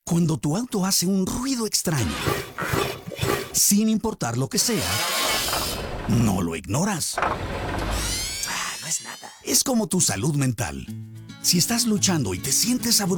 Cuando tu auto hace un ruido extraño, sin importar lo que sea, no lo ignoras. No es nada. Es como tu salud mental. Si estás luchando y te sientes abrumado,